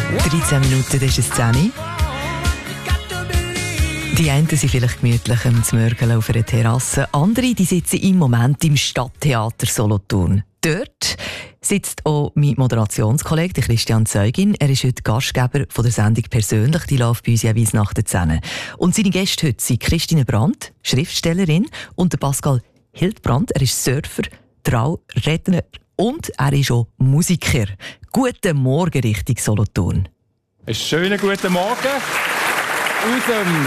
13 Minuten, das ist es 10. Die einen sind vielleicht gemütlich am Zmörgeln auf einer Terrasse, andere die sitzen im Moment im Stadttheater Solothurn. Dort sitzt auch mein Moderationskollege Christian Zeugin. Er ist heute Gastgeber von der Sendung «Persönlich». Die läuft bei uns jeweils nach der 10. Und seine Gäste heute sind Christine Brandt, Schriftstellerin, und der Pascal Hildbrand. Er ist Surfer, Trauredner und er ist auch Musiker. Guten Morgen, Richtung Solothurn. Einen schönen guten Morgen aus dem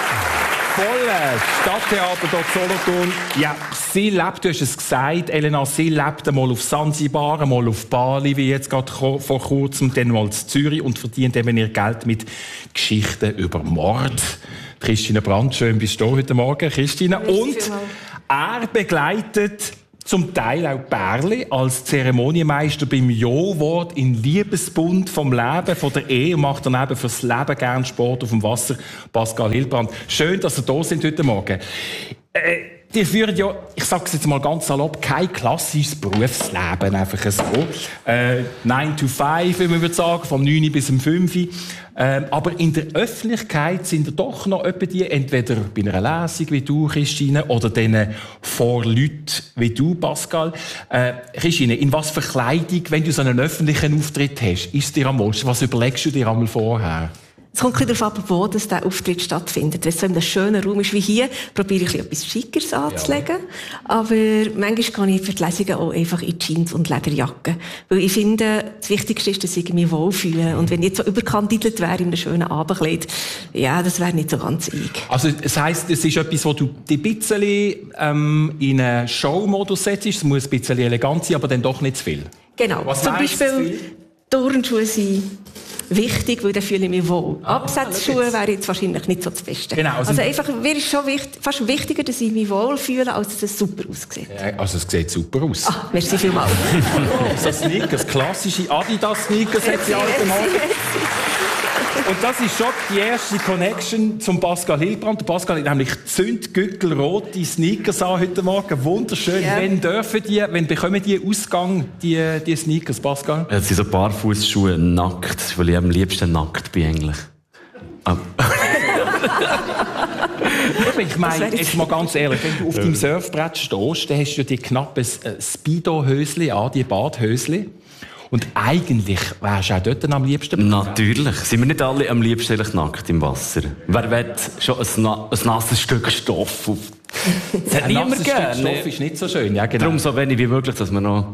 vollen Stadttheater dort Solothurn. Ja, sie lebt, du hast es gesagt, Elena, sie lebt einmal auf Sansibar, einmal auf Bali, wie jetzt gerade vor kurzem, dann mal in Zürich und verdient eben ihr Geld mit Geschichten über Mord. Christine Brandt, schön bist du heute Morgen, Christine. Und er begleitet zum Teil auch Bärli als Zeremonienmeister beim Jo-Wort in Liebesbund vom Leben, von der Ehe und macht dann eben fürs Leben gern Sport auf dem Wasser. Pascal Hildbrand. Schön, dass ihr da sind heute Morgen. Die führen ja, ich sage es jetzt mal ganz salopp, kein klassisches Berufsleben, einfach so. 9 to 5, wie man würde sagen, vom 9 bis um 5. Aber in der Öffentlichkeit sind da doch noch etwa die, entweder bei einer Lesung wie du, Christine, oder dann vor Leuten wie du, Pascal. Christine, in was für Kleidung, wenn du so einen öffentlichen Auftritt hast, ist dir am wohlsten? Was überlegst du dir einmal vorher? Es kommt darauf ab, wo dieser Auftritt stattfindet. Wenn es so in einem schönen Raum ist wie hier, probiere ich etwas Schickeres anzulegen. Ja. Aber manchmal gehe ich für die Lesungen auch einfach in Jeans und Lederjacke. Weil ich finde, das Wichtigste ist, dass ich mich wohlfühle. Und wenn ich jetzt so überkandidelt wäre in einem schönen Abendkleid, ja, das wäre nicht so ganz ich. Also, das heisst, es ist etwas, wo du dich ein bisschen in einen Showmodus setzt. Es muss ein bisschen elegant sein, aber dann doch nicht zu viel. Genau. Was zum Beispiel Turnschuhe sind wichtig, weil dann fühle ich mich wohl. Absatzschuhe wären jetzt wahrscheinlich nicht so das Beste. Genau, also einfach, mir ist schon fast wichtiger, dass ich mich wohl fühle, als dass es super aussieht. Ja, also es sieht super aus. Ah, merci vielmals. So Sneakers, klassische Adidas-Sneakers hat sie alle gemacht. Und das ist schon die erste Connection zum Pascal Hildbrand. Der Pascal hat nämlich zündgückelrote Sneakers an heute Morgen. Wunderschön. Ja. Wann bekommen die Ausgang, die Sneakers, Pascal? Ja, das sind so Barfußschuhe nackt, weil ich am liebsten nackt bin eigentlich. Ich meine, jetzt mal ganz ehrlich, wenn du auf deinem Surfbrett stehst, dann hast du ja die knappen Speedo-Hösli an, die Badhösli. Und eigentlich wärst du auch dort am liebsten. Natürlich. Sind wir nicht alle am liebsten nackt im Wasser? Wer will schon ein nasses Stück Stoff auf... Das hat niemand gerne. Stoff ist nicht so schön, ja, genau. Darum so wenig wie möglich, dass man noch...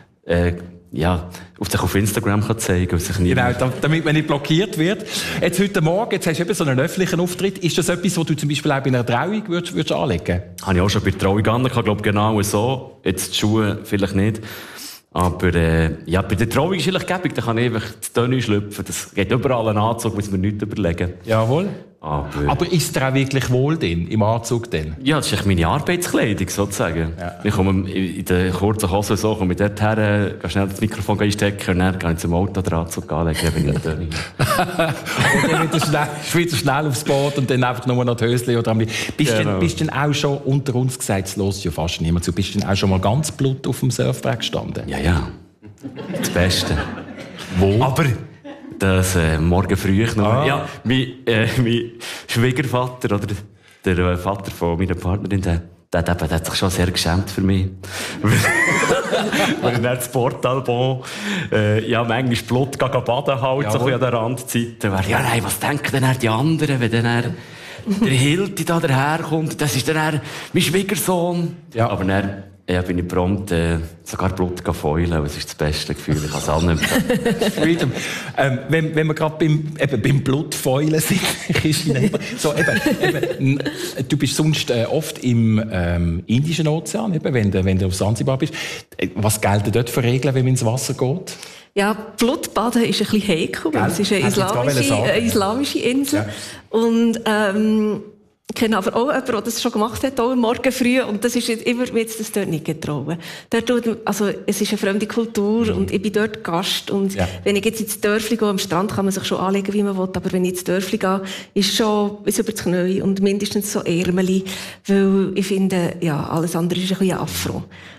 auf Instagram kann zeigen kann. Genau, damit man nicht blockiert wird. Jetzt heute Morgen, jetzt hast du eben so einen öffentlichen Auftritt. Ist das etwas, was du zum Beispiel auch bei einer Trauung würdest anlegen? Habe ich auch schon bei der Trauung angelegt. Ich glaube genau so. Jetzt die Schuhe vielleicht nicht. Aber bei der Trauung ist es gäbig, da kann ich einfach das Tönni schlüpfen. Das geht überall einen Anzug, muss man nichts überlegen. Jawohl. Aber ist dir auch wirklich wohl im Anzug denn? Ja, das ist meine Arbeitskleidung sozusagen. Ja. Ich komme in der kurzen Hose so, komme dort her, gehe schnell das Mikrofon einstecken und dann gehe ich zum Auto den Anzug anlegen, wenn ich nicht Tönni. Und dann wieder schnell aufs Boot und dann einfach nur noch die Hösli oder am Bist du denn auch schon, unter uns gesagt, es hört ja fast niemand zu, bist du denn auch schon mal ganz blut auf dem Surfbrett gestanden? Ja. Das Beste. Wo? Aber... Das morgen früh noch. Ja, mein Schwiegervater oder der Vater von meiner Partnerin, der hat sich schon sehr geschämt für mich. Weil ich dann das Portalbon, manchmal Blut baden halt, so an der Randzeit. Ja, nein, was denken denn die anderen, wenn dann der Hilti da daherkommt? Das ist dann mein Schwiegersohn. Ja. Aber dann... Ja, bin ich prompt sogar Blut feulen. Das ist das beste Gefühl. Ich kann es auch nicht mehr. Freedom. Wenn wir gerade beim Blutfeulen sind, Christine, so, du bist sonst oft im Indischen Ozean, wenn du auf Sansibar bist. Was gelten dort für Regeln, wenn man ins Wasser geht? Ja, Blutbaden ist ein bisschen heikel, weil es ist eine islamische Insel. Ja. Und ich kenne aber auch jemanden, der das schon gemacht hat, auch morgen früh. Und das ist immer, jetzt das dort nicht getrauen. Also, es ist eine fremde Kultur und ich bin dort Gast. Und wenn ich jetzt ins Dörfli gehe, am Strand kann man sich schon anlegen, wie man will. Aber wenn ich ins Dörfli gehe, ist schon bis über das Knie und mindestens so Ärmeli. Weil ich finde, ja, alles andere ist ein bisschen Afro.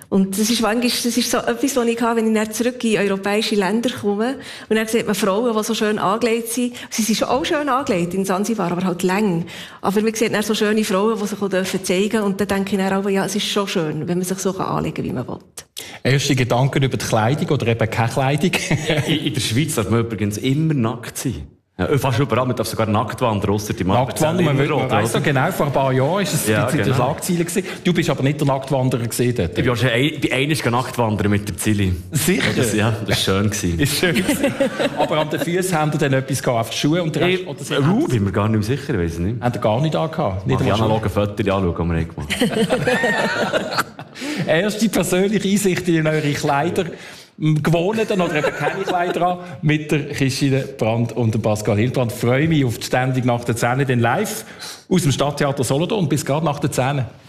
Und das ist manchmal, das ist so etwas, was ich habe, wenn ich dann zurück in europäische Länder komme. Und dann sieht man Frauen, die so schön angelegt sind. Sie sind auch schön angelegt in Sansibar, aber halt lang. Aber man sieht dann so schöne Frauen, die sich auch zeigen dürfen. Und dann denke ich dann auch, ja, es ist schon schön, wenn man sich so anlegen kann, wie man will. Erste Gedanken über die Kleidung oder eben keine Kleidung? In der Schweiz darf man übrigens immer nackt sein. Ja, fast überall, man darf sogar nackt wandern, ausser die Nacktwandern, man weiss so genau, vor ein paar Jahren war es in den Schlagzeilen gewesen. Du bist aber nicht der Nacktwanderer gewesen dort. Ich bin auch schon einmal nackt wandern mit der Zilli. Sicher? Das war schön gewesen. Ist schön gewesen. Aber an den Füßen haben dann etwas gehabt, auf die Schuhe und der Rest, bin mir gar nicht mehr sicher, weiss ich nicht. Haben gar nicht angehabt? Nicht die analogen Fotos anschauen, die wir gemacht haben. Erste persönliche Einsicht in eure Kleider. Gewonnen oder eben keine Kleider an, mit der Christine Brandt und dem Pascal Hilbrand. Ich freue mich auf die Ständig nach der 10 dann live aus dem Stadttheater Solothurn bis gerade nach der 10.